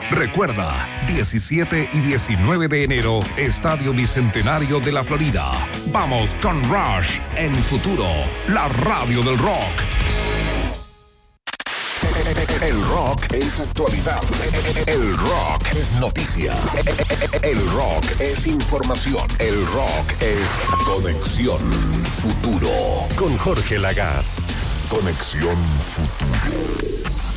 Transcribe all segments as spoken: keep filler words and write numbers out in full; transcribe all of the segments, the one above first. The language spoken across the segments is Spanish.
Recuerda, diecisiete y diecinueve de enero, Estadio Bicentenario de la Florida. Vamos con Rush en Futuro, la radio del rock. El rock es actualidad. El rock es noticia. El rock es información. El rock es Conexión Futuro. Con Jorge Lagaz. Conexión Futuro.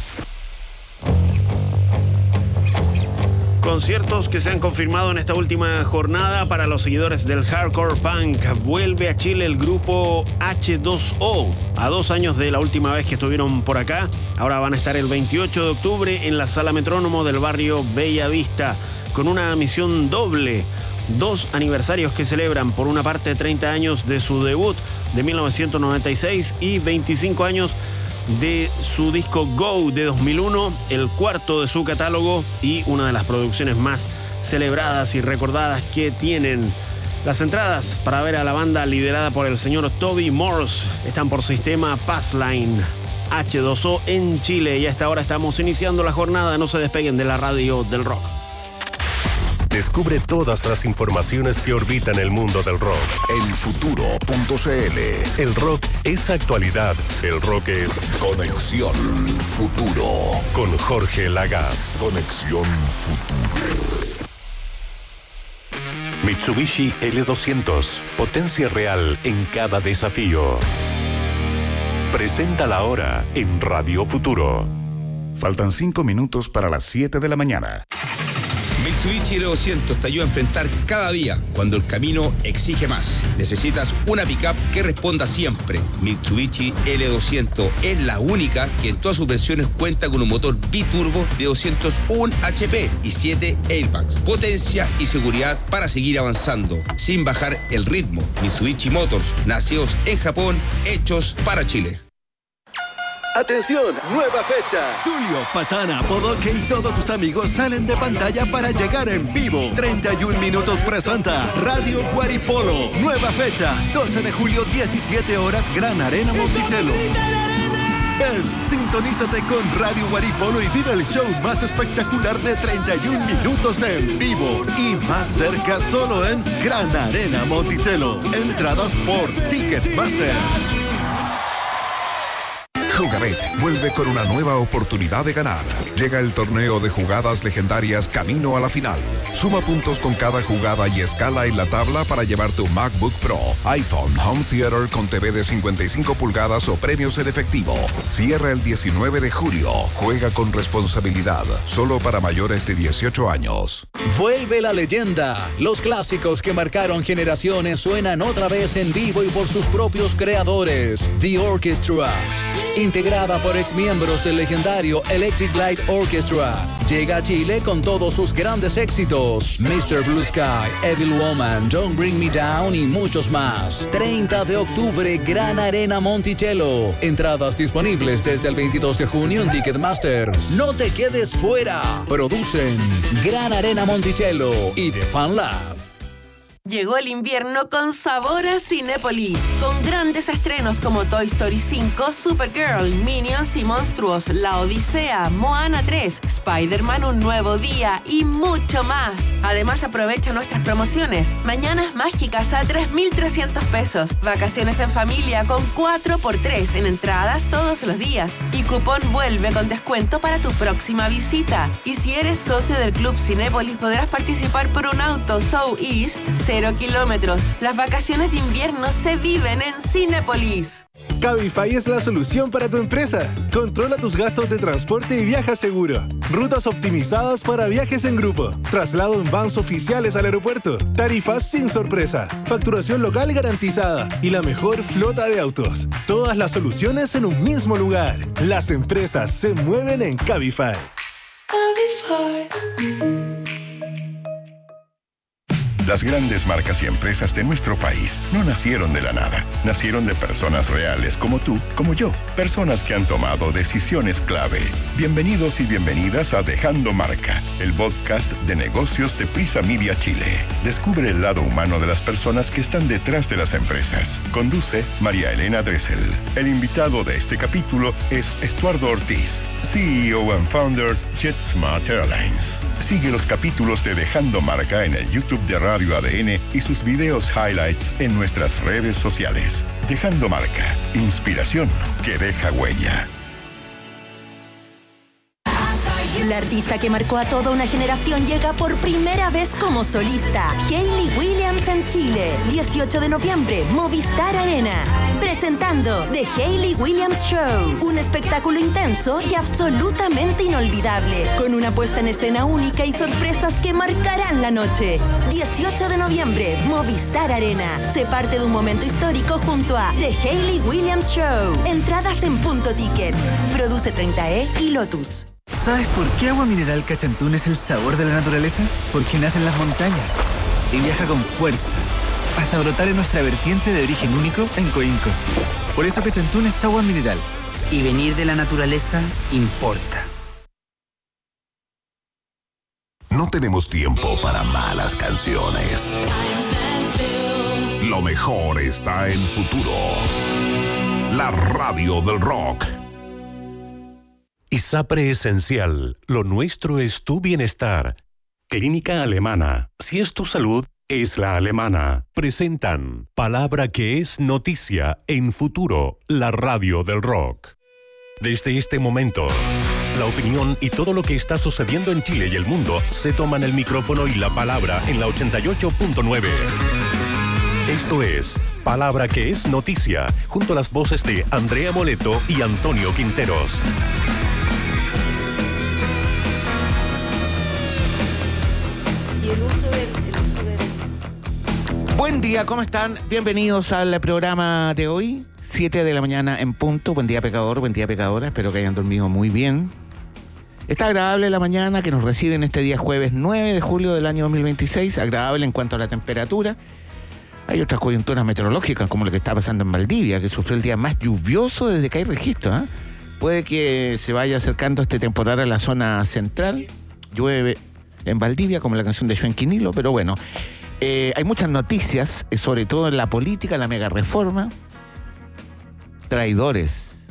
Conciertos que se han confirmado en esta última jornada para los seguidores del hardcore punk. Vuelve a Chile el grupo hache dos o. A dos años de la última vez que estuvieron por acá, ahora van a estar el veintiocho de octubre en la Sala Metrónomo del barrio Bella Vista, con una misión doble. Dos aniversarios que celebran, por una parte, treinta años de su debut de mil novecientos noventa y seis y veinticinco años de su disco Go de dos mil uno, el cuarto de su catálogo y una de las producciones más celebradas y recordadas que tienen. Las entradas para ver a la banda liderada por el señor Toby Morse están por sistema Passline. hache dos o en Chile, y a esta hora estamos iniciando la jornada. No se despeguen de la radio del rock. Descubre todas las informaciones que orbitan el mundo del rock en futuro punto c l. El rock es actualidad. El rock es Conexión Futuro. Con Jorge Lagaz. Conexión Futuro. Mitsubishi L doscientos. Potencia real en cada desafío. Presenta la hora en Radio Futuro. Faltan cinco minutos para las siete de la mañana. Mitsubishi L doscientos te ayuda a enfrentar cada día cuando el camino exige más. Necesitas una pickup que responda siempre. Mitsubishi L doscientos es la única que en todas sus versiones cuenta con un motor biturbo de doscientos uno hache pe y siete airbags. Potencia y seguridad para seguir avanzando sin bajar el ritmo. Mitsubishi Motors, nacidos en Japón, hechos para Chile. ¡Atención! ¡Nueva fecha! Tulio, Patana, Bodoque y todos tus amigos salen de pantalla para llegar en vivo. treinta y un minutos presenta Radio Guaripolo. Nueva fecha, doce de julio, diecisiete horas, Gran Arena Monticello. Ven, sintonízate con Radio Guaripolo y vive el show más espectacular de treinta y un minutos en vivo. Y más cerca solo en Gran Arena Monticello. Entradas por Ticketmaster. Jugabet vuelve con una nueva oportunidad de ganar. Llega el torneo de jugadas legendarias camino a la final. Suma puntos con cada jugada y escala en la tabla para llevar tu MacBook Pro, iPhone, Home Theater con T V de cincuenta y cinco pulgadas o premios en efectivo. Cierra el diecinueve de julio. Juega con responsabilidad. Solo para mayores de dieciocho años. Vuelve la leyenda. Los clásicos que marcaron generaciones suenan otra vez en vivo y por sus propios creadores. The Orchestra. Integrada por exmiembros del legendario Electric Light Orchestra, llega a Chile con todos sus grandes éxitos: mister Blue Sky, Evil Woman, Don't Bring Me Down y muchos más. treinta de octubre, Gran Arena Monticello. Entradas disponibles desde el veintidós de junio en Ticketmaster. No te quedes fuera. Producen Gran Arena Monticello y The Fan Lab. Llegó el invierno con sabor a Cinépolis, con grandes estrenos como Toy Story cinco, Supergirl, Minions y Monstruos, La Odisea, Moana tres, Spider-Man Un Nuevo Día y mucho más. Además, aprovecha nuestras promociones. Mañanas mágicas a tres mil trescientos pesos. Vacaciones en familia con cuatro por tres en entradas todos los días. Y cupón vuelve con descuento para tu próxima visita. Y si eres socio del Club Cinépolis, podrás participar por un auto South East cero kilómetros. Las vacaciones de invierno se viven en Cinépolis. Cabify es la solución para tu empresa. Controla tus gastos de transporte y viaja seguro. Rutas optimizadas para viajes en grupo. Traslado en vans oficiales al aeropuerto. Tarifas sin sorpresa. Facturación local garantizada. Y la mejor flota de autos. Todas las soluciones en un mismo lugar. Las empresas se mueven en Cabify. Cabify. Las grandes marcas y empresas de nuestro país no nacieron de la nada. Nacieron de personas reales como tú, como yo. Personas que han tomado decisiones clave. Bienvenidos y bienvenidas a Dejando Marca, el podcast de negocios de Prisa Media Chile. Descubre el lado humano de las personas que están detrás de las empresas. Conduce María Elena Dressel. El invitado de este capítulo es Estuardo Ortiz, C E O and founder JetSmart Airlines. Sigue los capítulos de Dejando Marca en el YouTube de Radio A D N y sus videos highlights en nuestras redes sociales. Dejando Marca, inspiración que deja huella. La artista que marcó a toda una generación llega por primera vez como solista. Hayley Williams en Chile. dieciocho de noviembre, Movistar Arena. Presentando The Hayley Williams Show. Un espectáculo intenso y absolutamente inolvidable. Con una puesta en escena única y sorpresas que marcarán la noche. dieciocho de noviembre, Movistar Arena. Se parte de un momento histórico junto a The Hayley Williams Show. Entradas en Punto Ticket. Produce treinta E y Lotus. ¿Sabes por qué Agua Mineral Cachantún es el sabor de la naturaleza? Porque nace en las montañas y viaja con fuerza hasta brotar en nuestra vertiente de origen único en Coinco. Por eso Cachantún es agua mineral. Y venir de la naturaleza importa. No tenemos tiempo para malas canciones. Lo mejor está en Futuro. La radio del rock. ISAPRE Esencial, lo nuestro es tu bienestar. Clínica Alemana, si es tu salud, es la alemana. Presentan Palabra que es noticia en Futuro, la radio del rock. Desde este momento, la opinión y todo lo que está sucediendo en Chile y el mundo se toman el micrófono y la palabra en la ochenta y ocho punto nueve. Esto es Palabra que es noticia, junto a las voces de Andrea Moleto y Antonio Quinteros. Buen día, ¿cómo están? Bienvenidos al programa de hoy, siete de la mañana en punto. Buen día, pecador, buen día, pecadora. Espero que hayan dormido muy bien. Está agradable la mañana que nos recibe en este día jueves nueve de julio del año dos mil veintiséis. Agradable en cuanto a la temperatura. Hay otras coyunturas meteorológicas, como lo que está pasando en Valdivia, que sufrió el día más lluvioso desde que hay registro, ¿eh? Puede que se vaya acercando este temporal a la zona central. Llueve en Valdivia, como la canción de Joan Quinilo, pero bueno. Eh, hay muchas noticias, sobre todo en la política, la mega reforma. Traidores.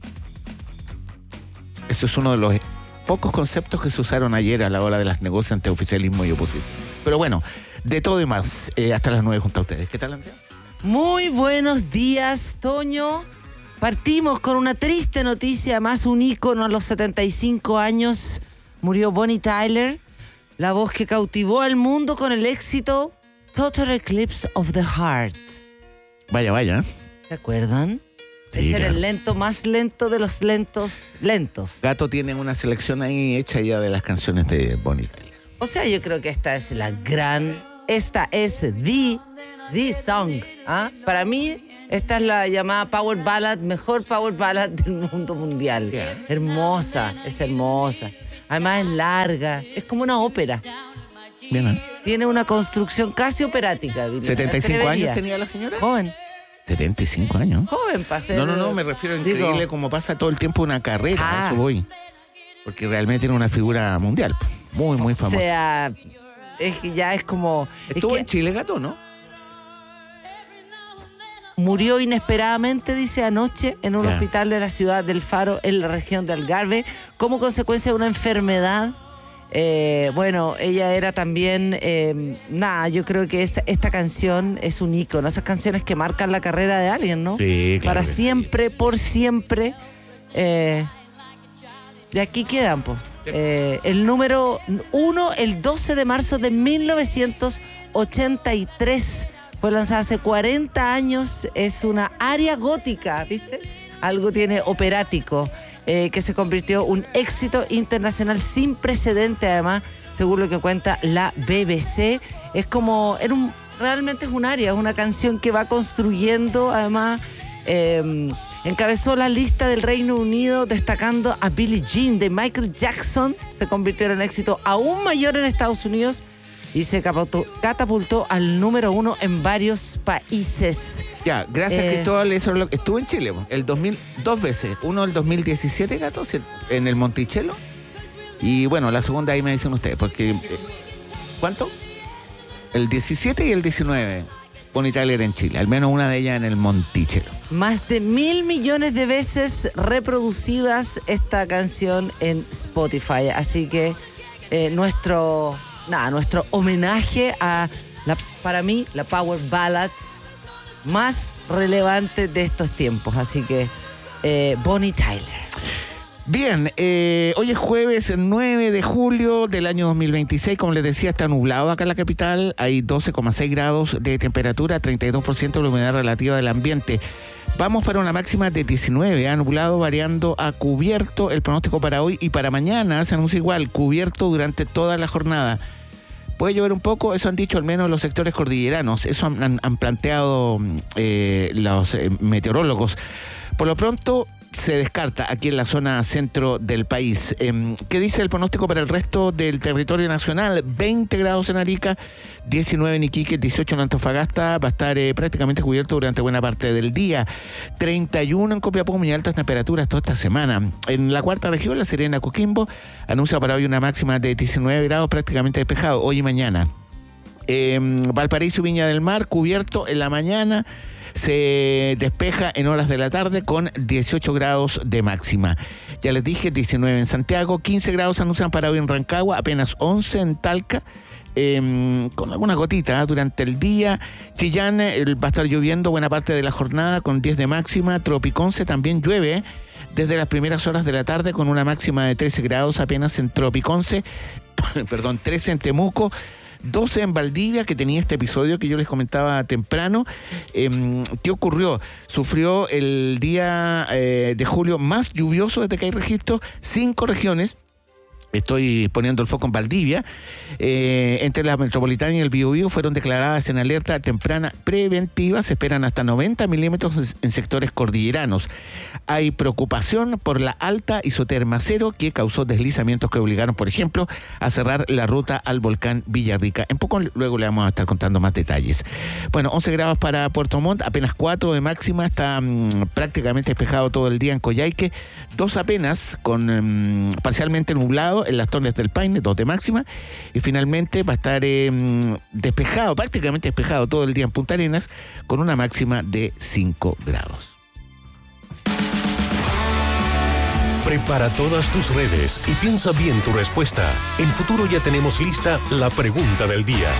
Eso es uno de los pocos conceptos que se usaron ayer a la hora de las negociaciones entre oficialismo y oposición. Pero bueno, de todo y más, eh, hasta las nueve junto a ustedes. ¿Qué tal, Andrea? Muy buenos días, Toño. Partimos con una triste noticia, más un ícono a los setenta y cinco años. Murió Bonnie Tyler, la voz que cautivó al mundo con el éxito Total Eclipse of the Heart. Vaya, vaya. ¿Se acuerdan? Sí, Ese era claro. el lento más lento de los lentos lentos. Gato tiene una selección ahí hecha ya de las canciones de Bonnie Tyler. O sea, yo creo que esta es la gran... Esta es the, the song. ¿Ah? Para mí, esta es la llamada Power Ballad, mejor Power Ballad del mundo mundial. Yeah. Hermosa, es hermosa. Además es larga, es como una ópera. Bien, ¿eh? Tiene una construcción casi operática. Diría. ¿setenta y cinco Atrevería. años tenía la señora? Joven. setenta y cinco años. Joven para ser... No, no, no, me refiero a digo, increíble como pasa todo el tiempo una carrera, Ah. a eso voy. Porque realmente tiene una figura mundial, muy, muy famosa. O sea, es que ya es como... Estuvo es que en Chile, Gato, ¿no? murió inesperadamente, dice, anoche en un Ya. hospital de la ciudad del Faro, en la región de Algarve, como consecuencia de una enfermedad. Eh, bueno, ella era también, eh, nada, yo creo que esta, esta canción es un ícono, esas canciones que marcan la carrera de alguien, ¿no? Sí, claro Para que siempre, sí. Por siempre. Eh, de aquí quedan, pues. Eh, el número uno, el doce de marzo de mil novecientos ochenta y tres, fue lanzada hace cuarenta años, es una aria gótica, ¿viste? Algo tiene operático. Eh, que se convirtió en un éxito internacional sin precedente, además, según lo que cuenta la B B C. Es como, era un, realmente es un aria, es una canción que va construyendo, además, eh, encabezó la lista del Reino Unido, destacando a Billie Jean de Michael Jackson, se convirtió en un éxito aún mayor en Estados Unidos, y se catapultó, catapultó al número uno en varios países. Ya, gracias Eh, Cristóbal, eso es lo que estuvo en Chile, el dos mil, dos veces, uno el dos mil diecisiete, Gato, en el Monticello, y bueno, la segunda ahí me dicen ustedes, porque, eh, ¿cuánto? El diecisiete y el diecinueve, Bonnie Tyler en Chile, al menos una de ellas en el Monticello. Más de mil millones de veces reproducidas esta canción en Spotify, así que eh, nuestro, nada, nuestro homenaje a, la, para mí, la power ballad más relevante de estos tiempos, así que eh, Bonnie Tyler. Bien, eh, hoy es jueves nueve de julio del año dos mil veintiséis, como les decía, está nublado acá en la capital, hay doce coma seis grados de temperatura, treinta y dos por ciento de la humedad relativa del ambiente. Vamos para una máxima de diecinueve, ¿eh? Nublado variando a cubierto el pronóstico para hoy y para mañana se anuncia igual, cubierto durante toda la jornada. Puede llover un poco, eso han dicho al menos los sectores cordilleranos, eso han, han, han planteado eh, los eh, meteorólogos. Por lo pronto, se descarta aquí en la zona centro del país. Eh, ¿Qué dice el pronóstico para el resto del territorio nacional? veinte grados en Arica, diecinueve en Iquique, dieciocho en Antofagasta. Va a estar eh, prácticamente cubierto durante buena parte del día. treinta y uno en Copiapó, muy altas temperaturas toda esta semana. En la cuarta región, La Serena, Coquimbo, anuncia para hoy una máxima de diecinueve grados, prácticamente despejado, hoy y mañana. Eh, Valparaíso, Viña del Mar, cubierto en la mañana. Se despeja en horas de la tarde con dieciocho grados de máxima. Ya les dije, diecinueve en Santiago, quince grados anuncian para hoy en Rancagua, apenas once en Talca, eh, con alguna gotita ¿eh? durante el día. Chillán eh, va a estar lloviendo buena parte de la jornada con diez de máxima. Tropiconce también llueve ¿eh? desde las primeras horas de la tarde con una máxima de trece grados apenas en Tropiconce, perdón, trece en Temuco, doce en Valdivia, que tenía este episodio que yo les comentaba temprano. Eh, ¿Qué ocurrió? Sufrió el día eh, de julio más lluvioso desde que hay registros, cinco regiones. Estoy poniendo el foco en Valdivia. Eh, entre la metropolitana y el Biobío fueron declaradas en alerta temprana preventiva. Se esperan hasta noventa milímetros en sectores cordilleranos. Hay preocupación por la alta isoterma cero que causó deslizamientos que obligaron, por ejemplo, a cerrar la ruta al volcán Villarrica. En poco luego le vamos a estar contando más detalles. Bueno, once grados para Puerto Montt, apenas cuatro de máxima. Está mmm, prácticamente despejado todo el día en Coyhaique. dos apenas, con mmm, parcialmente nublado en las Torres del Paine, dos de máxima, y finalmente va a estar eh, despejado, prácticamente despejado todo el día en Punta Arenas, con una máxima de cinco grados. Prepara todas tus redes y piensa bien tu respuesta. En Futuro ya tenemos lista la pregunta del día.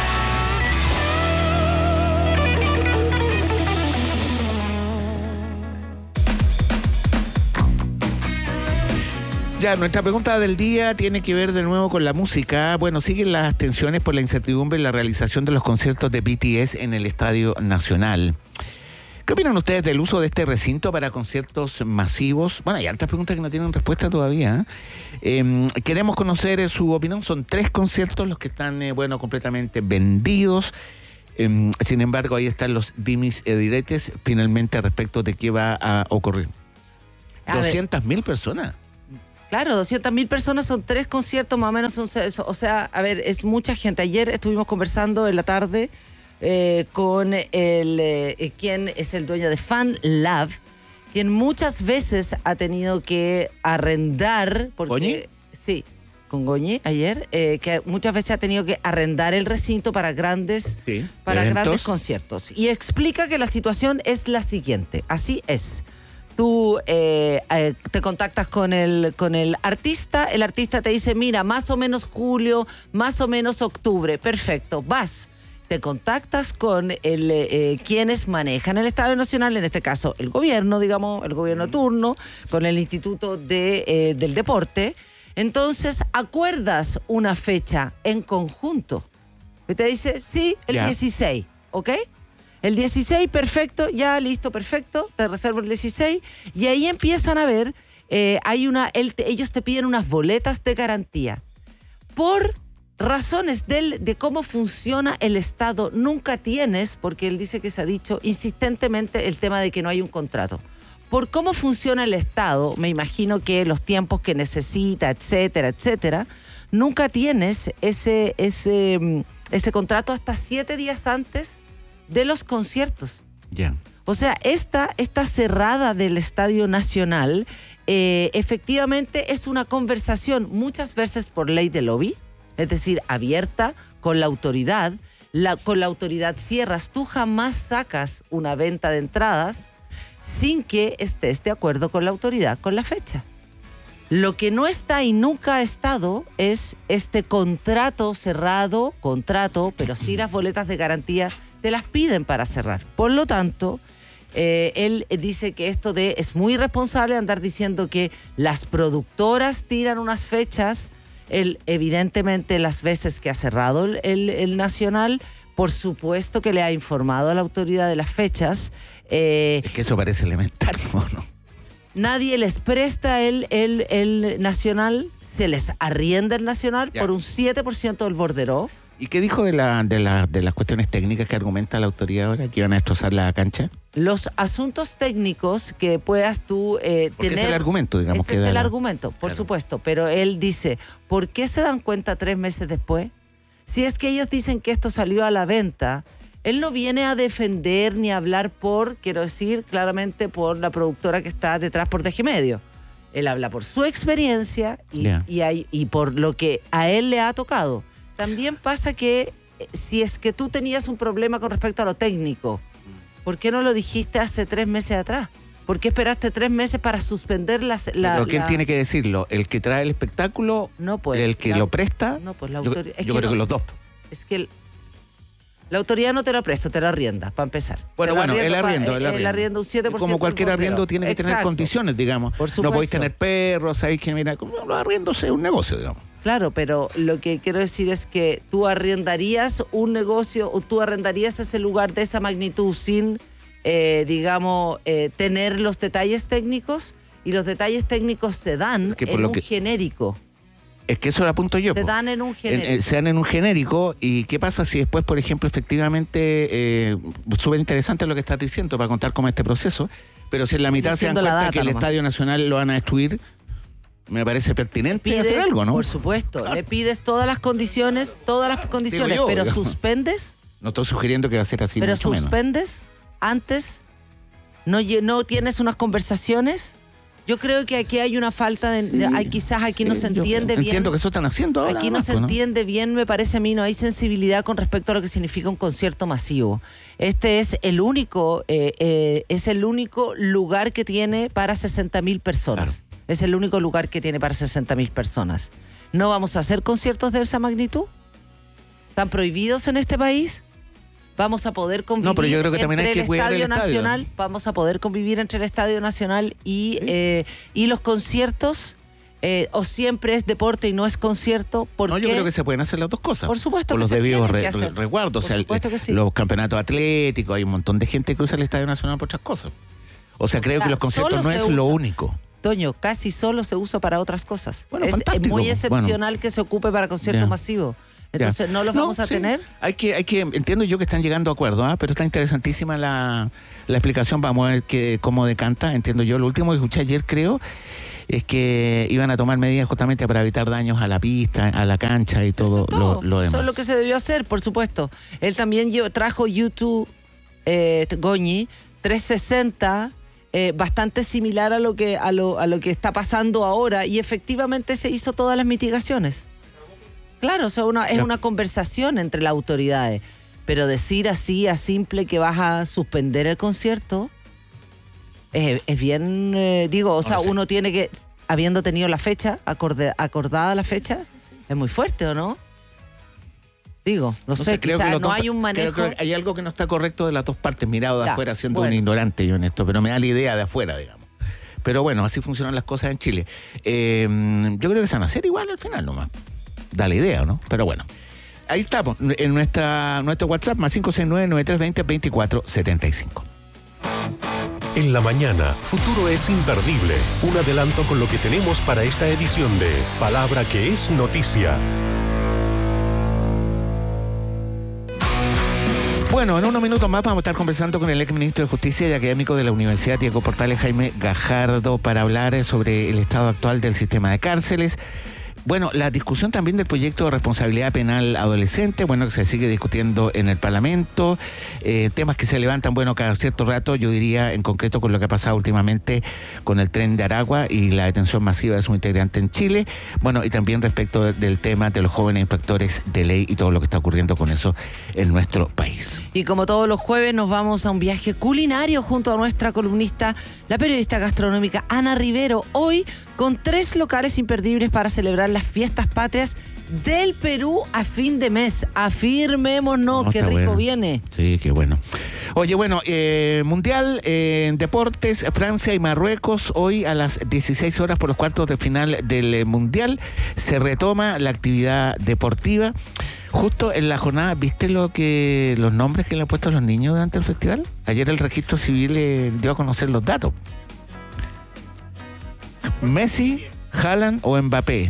Ya, nuestra pregunta del día tiene que ver de nuevo con la música. Bueno, siguen las tensiones por la incertidumbre en la realización de los conciertos de B T S en el Estadio Nacional. ¿Qué opinan ustedes del uso de este recinto para conciertos masivos? Bueno, hay altas preguntas que no tienen respuesta todavía. ¿eh? Eh, queremos conocer su opinión. Son tres conciertos los que están, eh, bueno, completamente vendidos. Eh, sin embargo, ahí están los dimis y diretes finalmente respecto de qué va a ocurrir. doscientas mil personas. Claro, doscientas mil personas, son tres conciertos más o menos, son, o sea, a ver, es mucha gente. Ayer estuvimos conversando en la tarde eh, con el eh, quien es el dueño de Fan Lab, quien muchas veces ha tenido que arrendar, porque ¿Goñi? Sí, con Goñi ayer, eh, que muchas veces ha tenido que arrendar el recinto para grandes, sí, para eventos. grandes conciertos. Y explica que la situación es la siguiente, así es. Tú eh, eh, te contactas con el, con el artista, el artista te dice, mira, más o menos julio, más o menos octubre, perfecto, vas. Te contactas con el, eh, quienes manejan el Estadio Nacional, en este caso el gobierno, digamos, el gobierno turno, con el Instituto de, eh, del Deporte. Entonces, acuerdas una fecha en conjunto. Y te dice, sí, el Ya. dieciséis, ¿ok? El dieciséis, perfecto, ya listo, perfecto, te reservo el dieciséis y ahí empiezan a ver, eh, hay una, él te, ellos te piden unas boletas de garantía. Por razones del, de cómo funciona el Estado, nunca tienes, porque él dice que se ha dicho insistentemente el tema de que no hay un contrato. Por cómo funciona el Estado, me imagino que los tiempos que necesita, etcétera, etcétera, nunca tienes ese, ese, ese contrato hasta siete días antes de los conciertos. Ya. Yeah. O sea, esta, esta cerrada del Estadio Nacional eh, efectivamente es una conversación muchas veces por ley de lobby, es decir, abierta con la autoridad. La, con la autoridad cierras, tú jamás sacas una venta de entradas sin que estés de acuerdo con la autoridad, con la fecha. Lo que no está y nunca ha estado es este contrato cerrado, contrato, pero sí las boletas de garantía te las piden para cerrar. Por lo tanto, eh, él dice que esto de es muy irresponsable andar diciendo que las productoras tiran unas fechas. Él, evidentemente, las veces que ha cerrado el, el, el Nacional, por supuesto que le ha informado a la autoridad de las fechas. Eh, es que eso parece elemental, ¿no? Nadie les presta el, el, el Nacional, se les arrienda el Nacional ya. por un siete por ciento del borderó. ¿Y qué dijo de, la, de, la, de las cuestiones técnicas que argumenta la autoridad ahora, que iban a destrozar la cancha? Los asuntos técnicos que puedas tú eh, Porque tener... Ese es el argumento, digamos. Ese que es el la... argumento, por claro. supuesto. Pero él dice, ¿por qué se dan cuenta tres meses después? Si es que ellos dicen que esto salió a la venta, él no viene a defender ni a hablar por, quiero decir, claramente por la productora que está detrás por D G Medio. Él habla por su experiencia y, yeah. y, hay, y por lo que a él le ha tocado. También pasa que si es que tú tenías un problema con respecto a lo técnico, ¿por qué no lo dijiste hace tres meses atrás? ¿Por qué esperaste tres meses para suspender las, la... Lo que la... él tiene que decirlo, el que trae el espectáculo, no, pues, el que la... lo presta, no, pues, la yo, autor... yo es creo que, no, que los dos. Es que el... la autoridad no te lo presta, te lo arrienda, para empezar. Bueno, bueno, el arriendo, pa, el arriendo. El arriendo un siete por ciento. Como cualquier arriendo tiene que Exacto. tener condiciones, digamos. Por supuesto. No podéis tener perros, ahí que mira, los arriendos es un negocio, digamos. Claro, pero lo que quiero decir es que tú arrendarías un negocio o tú arrendarías ese lugar de esa magnitud sin, eh, digamos, eh, tener los detalles técnicos, y los detalles técnicos se dan en un que, genérico. Es que eso lo apunto yo. Se po. dan en un genérico. En, eh, se dan en un genérico, y ¿qué pasa si después, por ejemplo, efectivamente, eh, súper interesante lo que estás diciendo para contar cómo es este proceso, pero si en la mitad se dan cuenta data, que el nomás. Estadio Nacional lo van a destruir, me parece pertinente pides, hacer algo, ¿no? Por supuesto, claro. Le pides todas las condiciones, todas las condiciones, yo, pero digamos. suspendes. No estoy sugiriendo que va a ser así. Pero mucho suspendes menos. Antes, no, no tienes unas conversaciones. Yo creo que aquí hay una falta de, sí, de hay, quizás aquí sí, no se entiende bien. Entiendo que eso están haciendo ahora. Aquí no más, se ¿no? entiende bien, me parece a mí, no hay sensibilidad con respecto a lo que significa un concierto masivo. Este es el único, eh, eh, es el único lugar que tiene para sesenta mil personas. Claro. Es el único lugar que tiene para sesenta mil personas. ¿No vamos a hacer conciertos de esa magnitud? ¿Están prohibidos en este país? ¿Vamos a poder convivir no, pero yo creo que también entre hay que el cuidar Estadio el estadio. Nacional? ¿Vamos a poder convivir entre el Estadio Nacional y, ¿sí? eh, y los conciertos? Eh, ¿O siempre es deporte y no es concierto? ¿Por no, qué? yo creo que se pueden hacer las dos cosas. Por supuesto Por que los se debidos tienen re, que hacer. resguardos. Por o sea, supuesto que sí. Los campeonatos atléticos, hay un montón de gente que usa el Estadio Nacional por otras cosas. O sea, creo Claro, que los conciertos no es usa. lo único. Toño, casi solo se usa para otras cosas. Bueno, es, es muy excepcional bueno. que se ocupe para conciertos Ya. masivos. Entonces, Ya. ¿no los no, vamos a sí. tener? Hay que, hay que, entiendo yo que están llegando a acuerdos, ¿eh? Pero está interesantísima la, la explicación. Vamos a ver que, cómo decanta. Entiendo yo. Lo último que escuché ayer, creo, es que iban a tomar medidas justamente para evitar daños a la pista, a la cancha y todo, todo. Lo, lo demás. Eso es lo que se debió hacer, por supuesto. Él también llevo, trajo YouTube, eh, Goñi, trescientos sesenta, eh, bastante similar a lo que a lo, a lo que está pasando ahora, y efectivamente se hizo todas las mitigaciones. Claro, o sea, una, es una conversación entre las autoridades, pero decir así a simple que vas a suspender el concierto es, es bien, eh, digo, o sea, no, uno tiene que, habiendo tenido la fecha, acorde, acordada la fecha, es muy fuerte, ¿o no? Digo, no, no sé, sé quizás no dos, hay un manejo. Creo que hay algo que no está correcto de las dos partes, mirado de ya, afuera, siendo bueno. un ignorante yo en esto, pero me da la idea de afuera, digamos. Pero bueno, así funcionan las cosas en Chile. Eh, yo creo que se van a hacer igual al final nomás. Da la idea, ¿no? Pero bueno. Ahí estamos, en nuestra, nuestro WhatsApp, más cinco seis nueve, nueve tres dos cero, dos cuatro siete cinco. En la mañana, Futuro es imperdible. Un adelanto con lo que tenemos para esta edición de Palabra que es Noticia. Bueno, en unos minutos más vamos a estar conversando con el exministro de Justicia y académico de la Universidad Diego Portales, Jaime Gajardo, para hablar sobre el estado actual del sistema de cárceles. Bueno, la discusión también del proyecto de responsabilidad penal adolescente, bueno, que se sigue discutiendo en el Parlamento, eh, temas que se levantan, bueno, cada cierto rato, yo diría en concreto con lo que ha pasado últimamente con el tren de Aragua y la detención masiva de su integrante en Chile, bueno, y también respecto de, del tema de los jóvenes inspectores de ley y todo lo que está ocurriendo con eso en nuestro país. Y como todos los jueves nos vamos a un viaje culinario junto a nuestra columnista, la periodista gastronómica Ana Rivero, hoy con tres locales imperdibles para celebrar las fiestas patrias del Perú a fin de mes. Afirmémonos, no, qué rico bueno. Viene. Sí, qué bueno. Oye, bueno, eh, Mundial eh, en Deportes, Francia y Marruecos, hoy a las dieciséis horas por los cuartos de final del eh, Mundial, se retoma la actividad deportiva. Justo en la jornada, ¿viste lo que los nombres que le han puesto a los niños durante el festival? Ayer el registro civil eh, dio a conocer los datos. Messi, Haaland o Mbappé.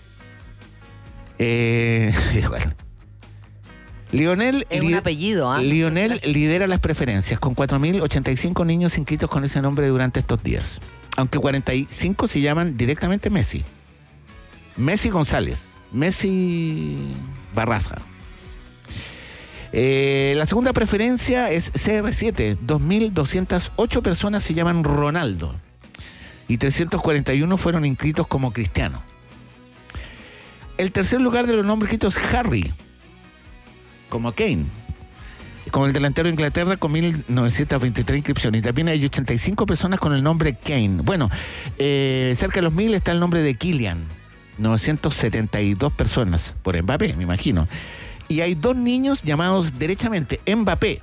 Eh, bueno. Lionel, es un apellido, ¿ah? Lionel lidera las preferencias con cuatro mil ochenta y cinco niños inscritos con ese nombre durante estos días. Aunque cuarenta y cinco se llaman directamente Messi. Messi González. Messi Barraza. Eh, la segunda preferencia es C R siete. dos mil doscientas ocho personas se llaman Ronaldo. Y trescientos cuarenta y uno fueron inscritos como Cristiano. El tercer lugar de los nombres inscritos es Harry, como Kane, como el delantero de Inglaterra con mil novecientas veintitrés inscripciones. Y también hay ochenta y cinco personas con el nombre Kane. Bueno, eh, cerca de los mil está el nombre de Kylian, novecientas setenta y dos personas, por Mbappé, me imagino. Y hay dos niños llamados derechamente Mbappé.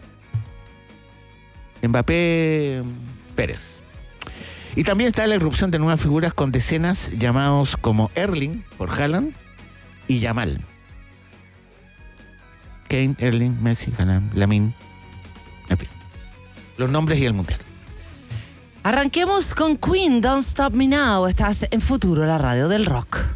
Mbappé Pérez. Y también está la irrupción de nuevas figuras con decenas llamados como Erling, por Haaland, y Yamal. Kane, Erling, Messi, Haaland, Lamine. En fin. Los nombres y el mundial. Arranquemos con Queen, Don't Stop Me Now. Estás en Futuro, la radio del rock.